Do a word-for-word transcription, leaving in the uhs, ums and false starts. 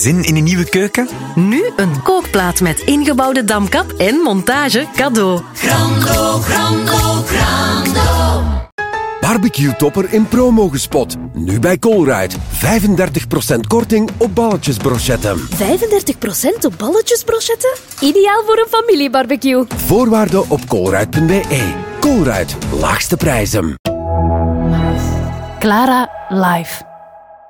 Zin in een nieuwe keuken? Nu een kookplaat met ingebouwde damkap en montage cadeau. Grando, grando, grando. Barbecue-topper in promo gespot. Nu bij Colruyt. vijfendertig procent korting op balletjesbrochetten. vijfendertig procent op balletjesbrochetten? Ideaal voor een familiebarbecue. Voorwaarden op colruyt punt b e. Colruyt. Laagste prijzen. Clara Live.